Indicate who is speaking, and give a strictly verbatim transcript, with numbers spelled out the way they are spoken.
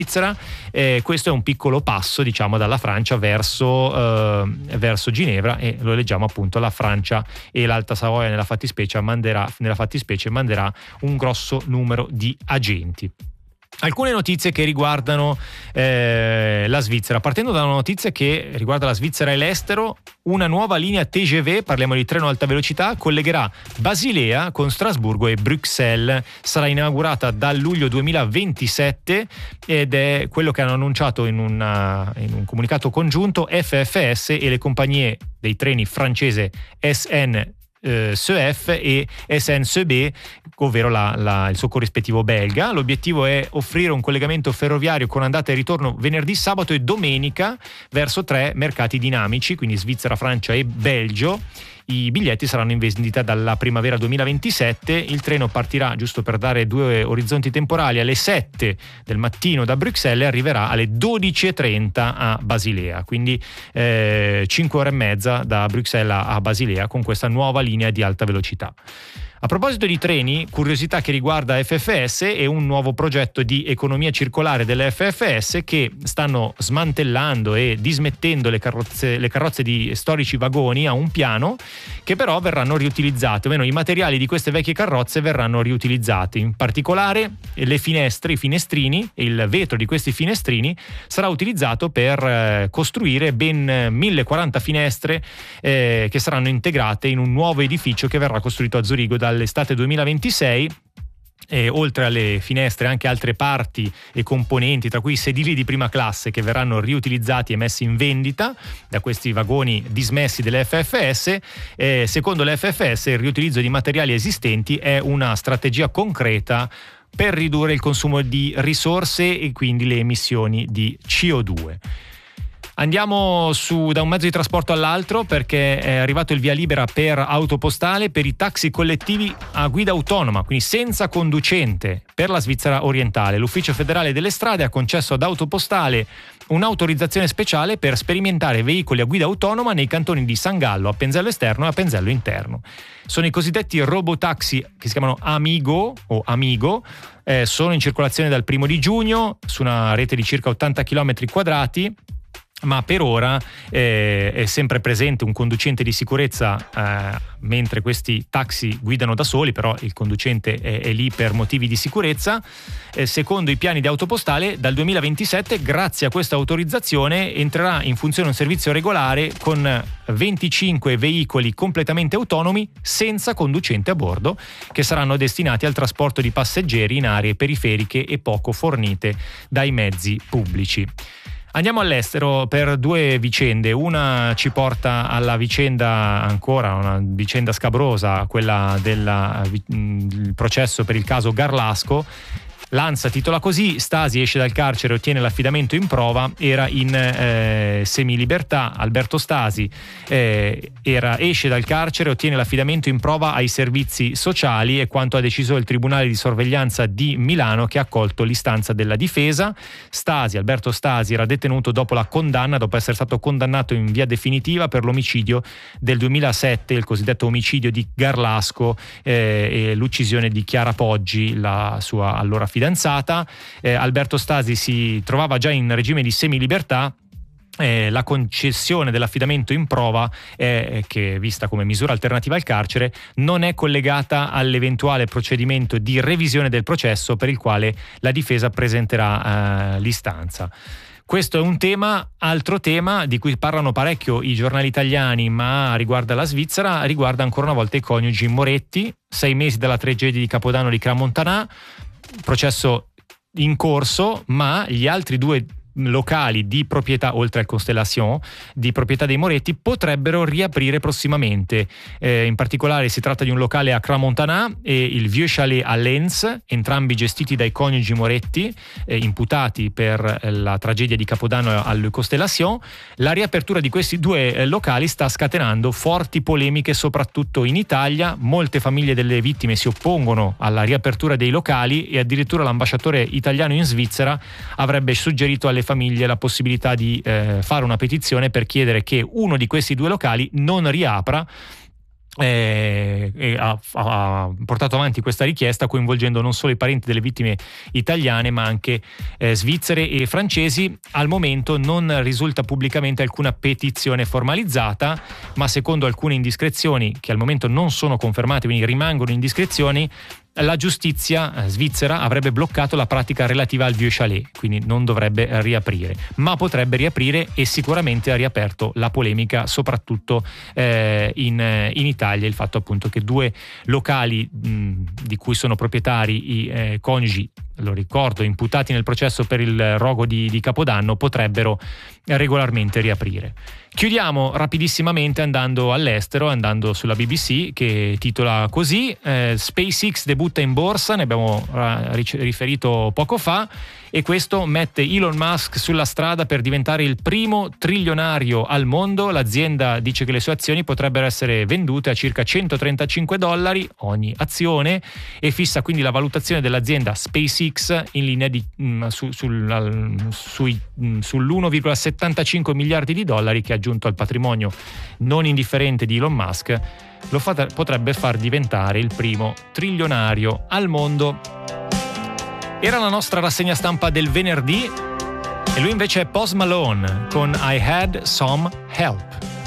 Speaker 1: Svizzera. Eh, questo è un piccolo passo, diciamo, dalla Francia verso, eh, verso Ginevra, e lo leggiamo appunto: la Francia e l'Alta Savoia nella fattispecie manderà, nella fattispecie manderà un grosso numero di agenti. Alcune notizie che riguardano eh, la Svizzera, partendo da una notizia che riguarda la Svizzera e l'estero. Una nuova linea T G V, parliamo di treno alta velocità, collegherà Basilea con Strasburgo e Bruxelles. Sarà inaugurata dal luglio duemilaventisette ed è quello che hanno annunciato in, una, in un comunicato congiunto F F S e le compagnie dei treni francese S N C F e S N C B, ovvero la, la, il suo corrispettivo belga. L'obiettivo è offrire un collegamento ferroviario con andata e ritorno venerdì, sabato e domenica verso tre mercati dinamici, quindi Svizzera, Francia e Belgio. I biglietti saranno in vendita dalla primavera duemilaventisette. Il treno partirà, giusto per dare due orizzonti temporali, alle sette del mattino da Bruxelles e arriverà alle dodici e trenta a Basilea, quindi eh, cinque ore e mezza da Bruxelles a Basilea con questa nuova linea di alta velocità. A proposito di treni, curiosità che riguarda F F S e un nuovo progetto di economia circolare delle F F S, che stanno smantellando e dismettendo le carrozze, le carrozze di storici vagoni a un piano, che però verranno riutilizzate, o meno i materiali di queste vecchie carrozze verranno riutilizzati. In particolare le finestre, i finestrini e il vetro di questi finestrini sarà utilizzato per eh, costruire ben mille quaranta finestre eh, che saranno integrate in un nuovo edificio che verrà costruito a Zurigo dall'estate duemilaventisei. E oltre alle finestre anche altre parti e componenti, tra cui i sedili di prima classe, che verranno riutilizzati e messi in vendita da questi vagoni dismessi delle F F S. E secondo le F F S il riutilizzo di materiali esistenti è una strategia concreta per ridurre il consumo di risorse e quindi le emissioni di C O due. Andiamo su da un mezzo di trasporto all'altro, perché è arrivato il via libera per Autopostale per i taxi collettivi a guida autonoma, quindi senza conducente, per la Svizzera orientale. L'Ufficio federale delle strade ha concesso ad Autopostale un'autorizzazione speciale per sperimentare veicoli a guida autonoma nei cantoni di San Gallo, Appenzello esterno e Appenzello interno. Sono i cosiddetti robotaxi che si chiamano Amigo o Amigo. Eh, sono in circolazione dal primo di giugno su una rete di circa ottanta chilometri quadrati. Ma per ora eh, è sempre presente un conducente di sicurezza eh, mentre questi taxi guidano da soli, però il conducente è, è lì per motivi di sicurezza. Eh, secondo i piani di Autopostale, dal duemilaventisette, grazie a questa autorizzazione, entrerà in funzione un servizio regolare con venticinque veicoli completamente autonomi senza conducente a bordo, che saranno destinati al trasporto di passeggeri in aree periferiche e poco fornite dai mezzi pubblici. Andiamo all'estero per due vicende. Una ci porta alla vicenda, ancora una vicenda scabrosa, quella del processo per il caso Garlasco. L'Ansa titola così: Stasi esce dal carcere e ottiene l'affidamento in prova. Era in eh, semilibertà. Alberto Stasi eh, era, esce dal carcere e ottiene l'affidamento in prova ai servizi sociali, è quanto ha deciso il Tribunale di Sorveglianza di Milano, che ha accolto l'istanza della difesa. Stasi, Alberto Stasi, era detenuto dopo la condanna, dopo essere stato condannato in via definitiva per l'omicidio del duemilasette, il cosiddetto omicidio di Garlasco eh, e l'uccisione di Chiara Poggi, la sua allora fidanzata. Eh, Alberto Stasi si trovava già in regime di semilibertà. Eh, la concessione dell'affidamento in prova, eh, che vista come misura alternativa al carcere, non è collegata all'eventuale procedimento di revisione del processo per il quale la difesa presenterà eh, l'istanza. Questo è un tema. Altro tema di cui parlano parecchio i giornali italiani, ma riguarda la Svizzera, riguarda ancora una volta i coniugi Moretti. Sei mesi dalla tragedia di Capodanno di Crans-Montana, processo in corso, ma gli altri due locali di proprietà, oltre al Constellation, di proprietà dei Moretti, potrebbero riaprire prossimamente. Eh, in particolare si tratta di un locale a Crans-Montana e il Vieux Chalet a Lens, entrambi gestiti dai coniugi Moretti, eh, imputati per la tragedia di Capodanno al Constellation. La riapertura di questi due eh, locali sta scatenando forti polemiche, soprattutto in Italia. Molte famiglie delle vittime si oppongono alla riapertura dei locali e addirittura l'ambasciatore italiano in Svizzera avrebbe suggerito alle famiglie la possibilità di eh, fare una petizione per chiedere che uno di questi due locali non riapra, Eh, e ha, ha portato avanti questa richiesta coinvolgendo non solo i parenti delle vittime italiane ma anche eh, svizzere e francesi. Al momento non risulta pubblicamente alcuna petizione formalizzata, ma secondo alcune indiscrezioni che al momento non sono confermate, quindi rimangono indiscrezioni, la giustizia svizzera avrebbe bloccato la pratica relativa al Vieux Chalet, quindi non dovrebbe riaprire, ma potrebbe riaprire, e sicuramente ha riaperto la polemica soprattutto eh, in, in Italia, il fatto appunto che due locali mh, di cui sono proprietari i eh, coniugi, lo ricordo, imputati nel processo per il rogo di, di Capodanno, potrebbero regolarmente riaprire. Chiudiamo rapidissimamente andando all'estero, andando sulla B B C, che titola così: eh, SpaceX debutta in borsa, ne abbiamo riferito poco fa, e questo mette Elon Musk sulla strada per diventare il primo trilionario al mondo. L'azienda dice che le sue azioni potrebbero essere vendute a circa centotrentacinque dollari ogni azione, e fissa quindi la valutazione dell'azienda SpaceX in linea di, mh, su, sul, sui, mh, sull'uno virgola settantacinque miliardi di dollari, che aggiunto al patrimonio non indifferente di Elon Musk lo fa, potrebbe far diventare il primo trilionario al mondo. Era la nostra rassegna stampa del venerdì, e lui invece è Post Malone con I Had Some Help.